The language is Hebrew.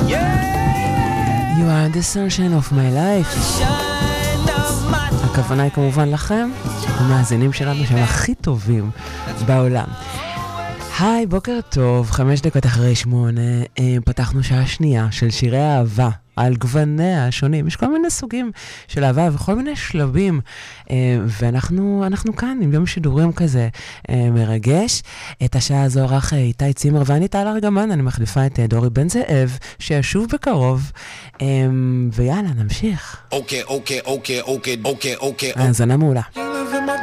You are the sunshine of my life. הכוונה היא כמובן לכם, המאזינים שלנו שהם הכי טובים בעולם. היי, בוקר טוב, 5:05. פתחנו שעה שנייה של שירי אהבה על גווניה השונים. יש כל מיני סוגים של אהבה וכל מיני שלבים, ואנחנו כאן עם יום שידורים כזה מרגש. את השעה הזו ערך איתי צימר ואני טל ארגמן. אני מחליפה את דורי בן זאב שישוב בקרוב, ויאללה נמשיך. אוקיי. האזנה מעולה.